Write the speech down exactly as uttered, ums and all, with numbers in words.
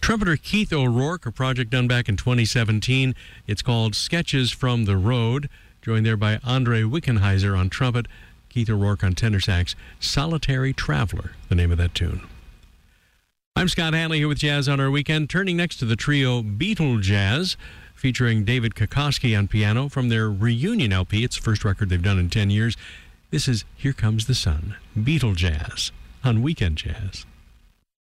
Trumpeter Keith O'Rourke, a project done back in twenty seventeen. It's called Sketches from the Road. Joined there by Andre Wickenheiser on trumpet, Keith O'Rourke on tenor sax. Solitary Traveler, the name of that tune. I'm Scott Hanley here with Jazz on Our Weekend, turning next to the trio Beatle Jazz, featuring David Kokoski on piano from their reunion L P. It's the first record they've done in ten years. This is Here Comes the Sun, Beatle Jazz on Weekend Jazz.